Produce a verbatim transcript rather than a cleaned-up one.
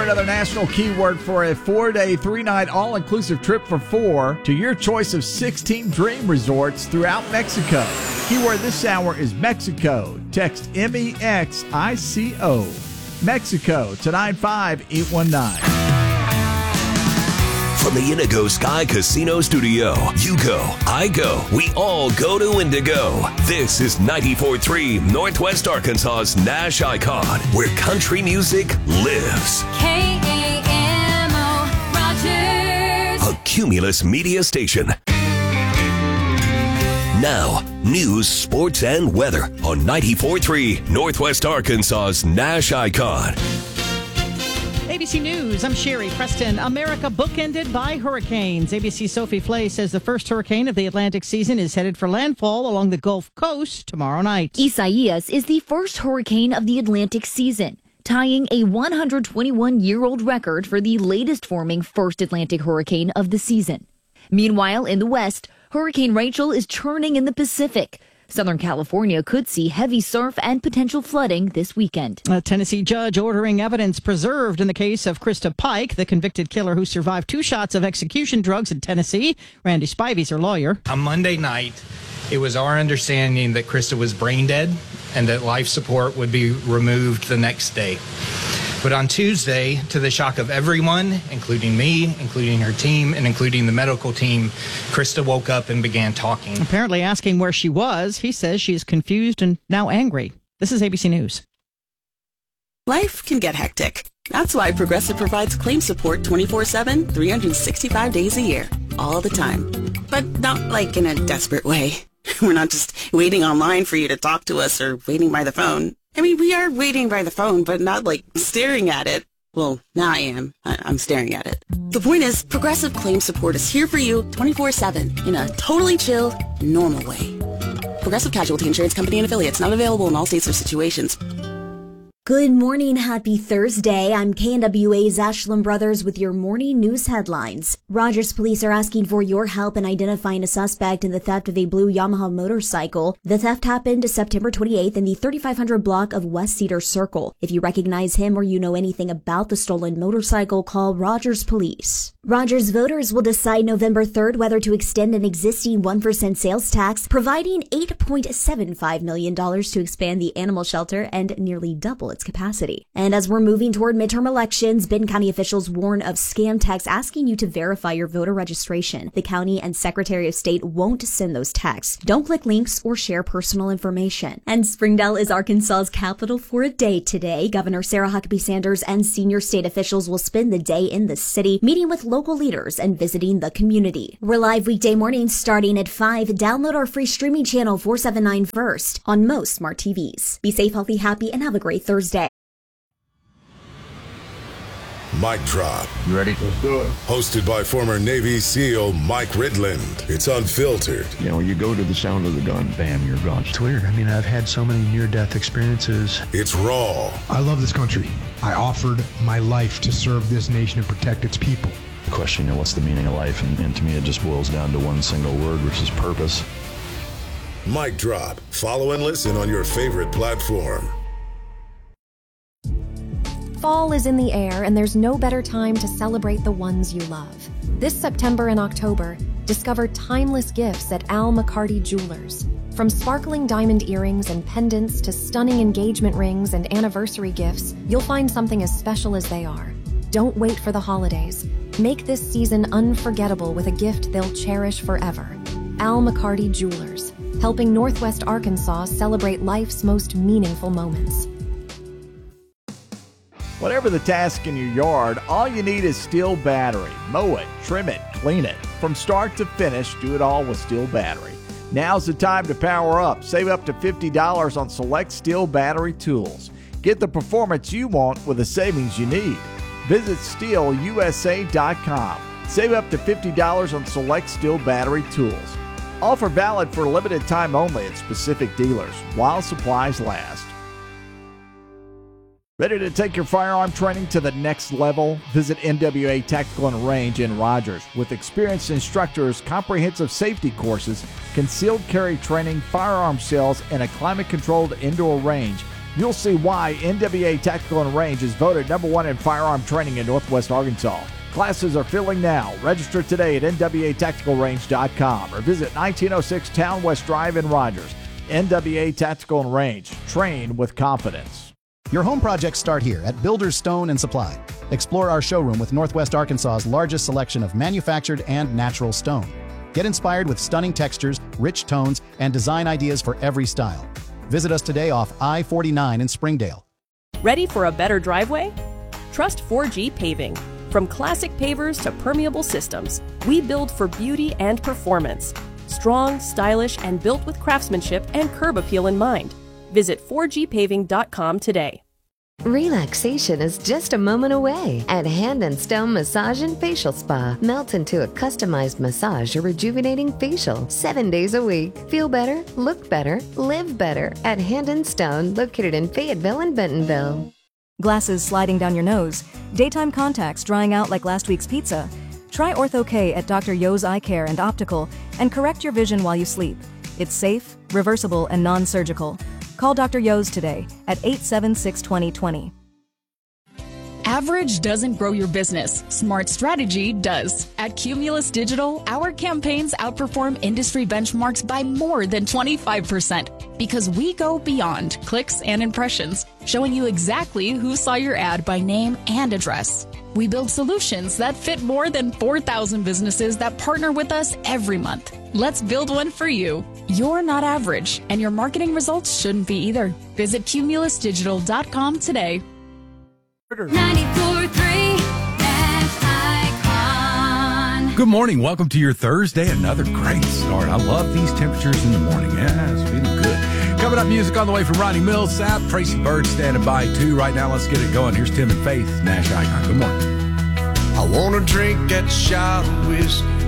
Another national keyword for a four-day, three-night all-inclusive trip for four to your choice of sixteen dream resorts throughout Mexico. Keyword this hour is Mexico. Text M E X I C O. Mexico to nine five eight one nine. From the Indigo Sky Casino Studio, you go, I go, we all go to Indigo. This is ninety-four point three Northwest Arkansas's Nash Icon, where country music lives. K A M O Rogers. A Cumulus Media station. Now, news, sports, and weather on ninety-four point three Northwest Arkansas's Nash Icon. A B C News, I'm Sherry Preston. America bookended by hurricanes. A B C's Sophie Flay says the first hurricane of the Atlantic season is headed for landfall along the Gulf Coast tomorrow night. Isaias is the first hurricane of the Atlantic season, tying a one hundred twenty-one-year-old record for the latest forming first Atlantic hurricane of the season. Meanwhile, in the West, Hurricane Rachel is churning in the Pacific. Southern California could see heavy surf and potential flooding this weekend. A Tennessee judge ordering evidence preserved in the case of Krista Pike, the convicted killer who survived two shots of execution drugs in Tennessee. Randy Spivey's her lawyer. On Monday night, it was our understanding that Krista was brain dead and that life support would be removed the next day. But on Tuesday, to the shock of everyone, including me, including her team, and including the medical team, Krista woke up and began talking. Apparently asking where she was, he says she is confused and now angry. This is A B C News. Life can get hectic. That's why Progressive provides claim support twenty-four seven, three hundred sixty-five days a year, all the time. But not like in a desperate way. We're not just waiting online for you to talk to us or waiting by the phone. I mean, we are waiting by the phone, but not like staring at it. Well, now I am. I- I'm staring at it. The point is, Progressive Claim Support is here for you twenty-four seven in a totally chill, normal way. Progressive Casualty Insurance Company and Affiliates, not available in all states or situations. Good morning, happy Thursday. I'm K N W A's Ashlyn Brothers with your morning news headlines. Rogers police are asking for your help in identifying a suspect in the theft of a blue Yamaha motorcycle. The theft happened September twenty-eighth in the thirty-five hundred block of West Cedar Circle. If you recognize him or you know anything about the stolen motorcycle, call Rogers Police. Rogers voters will decide November third whether to extend an existing one percent sales tax, providing eight point seven five million dollars to expand the animal shelter and nearly double its capacity. And as we're moving toward midterm elections, Benton County officials warn of scam texts asking you to verify your voter registration. The county and Secretary of State won't send those texts. Don't click links or share personal information. And Springdale is Arkansas's capital for a day today. Governor Sarah Huckabee Sanders and senior state officials will spend the day in the city, meeting with local leaders and visiting the community. We're live weekday mornings starting at five. Download our free streaming channel four seventy-nine First on most smart T Vs. Be safe, healthy, happy, and have a great Thursday. Mic Drop. You ready? Let's do it. Hosted by former Navy SEAL Mike Ridland. It's unfiltered. You know, you go to the sound of the gun, bam, you're gone. It's weird. I mean, I've had so many near-death experiences. It's raw. I love this country. I offered my life to serve this nation and protect its people. The question, you know, what's the meaning of life? And, and to me, it just boils down to one single word, which is purpose. Mic Drop. Follow and listen on your favorite platform. Fall is in the air, and there's no better time to celebrate the ones you love. This September and October, discover timeless gifts at Al McCarty Jewelers. From sparkling diamond earrings and pendants to stunning engagement rings and anniversary gifts, you'll find something as special as they are. Don't wait for the holidays. Make this season unforgettable with a gift they'll cherish forever. Al McCarty Jewelers, helping Northwest Arkansas celebrate life's most meaningful moments. Whatever the task in your yard, all you need is Steel Battery. Mow it, trim it, clean it. From start to finish, do it all with Steel Battery. Now's the time to power up. Save up to fifty dollars on select Steel Battery tools. Get the performance you want with the savings you need. Visit steel u s a dot com. Save up to fifty dollars on select Steel Battery tools. Offer valid for a limited time only at specific dealers while supplies last. Ready to take your firearm training to the next level? Visit N W A Tactical and Range in Rogers. With experienced instructors, comprehensive safety courses, concealed carry training, firearm sales, and a climate-controlled indoor range, You'll see why N W A Tactical and Range is voted number one in firearm training in Northwest Arkansas. Classes are filling now. Register today at N W A tactical range dot com or visit nineteen oh six Town West Drive in Rogers. N W A Tactical and Range. Train with confidence. Your home projects start here at Builders Stone and Supply. Explore our showroom with Northwest Arkansas's largest selection of manufactured and natural stone. Get inspired with stunning textures, rich tones, and design ideas for every style. Visit us today off I forty-nine in Springdale. Ready for a better driveway? Trust four G Paving. From classic pavers to permeable systems, we build for beauty and performance. Strong, stylish, and built with craftsmanship and curb appeal in mind. Visit four G paving dot com today. Relaxation is just a moment away at Hand and Stone Massage and Facial Spa. Melt into a customized massage or rejuvenating facial seven days a week. Feel better, look better, live better at Hand and Stone, located in Fayetteville and Bentonville. Glasses sliding down your nose, daytime contacts drying out like last week's pizza. Try Ortho-K at Doctor Yo's Eye Care and Optical and correct your vision while you sleep. It's safe, reversible, and non-surgical. Call Doctor Yo's today at eight seven six, two zero two zero. Average doesn't grow your business. Smart strategy does. At Cumulus Digital, our campaigns outperform industry benchmarks by more than twenty-five percent because we go beyond clicks and impressions, showing you exactly who saw your ad by name and address. We build solutions that fit more than four thousand businesses that partner with us every month. Let's build one for you. You're not average, and your marketing results shouldn't be either. Visit cumulus digital dot com today. ninety-four three Nash Icon. Good morning. Welcome to your Thursday. Another great start. I love these temperatures in the morning. Yeah, it's feeling good. Coming up, music on the way from Ronnie Mills South. Tracy Bird standing by, too. Right now, let's get it going. Here's Tim and Faith, Nash Icon. Good morning. I want to drink that shot of whiskey